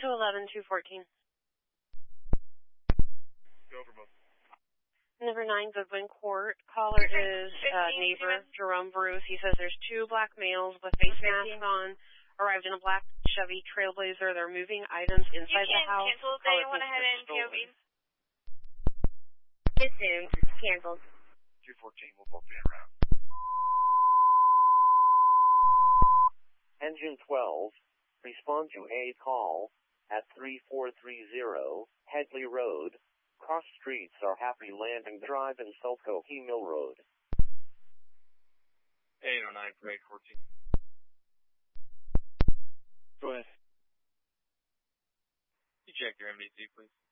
211-214. Go over both. Number 9, Goodwin Court. Caller is neighbor Jerome Bruce. He says there's 2 black males with face masks on, arrived in a black Chevy Trailblazer. They're moving items inside the house. You can cancel that. You want to head in POV? Assumed. Canceled. 214 will both be around. Engine 12, respond to a call at 3430 Headley Road. Cross streets are Happy Landing Drive and Selco-He Mill Road. 809 for 814. Go ahead. You check your MDC, please.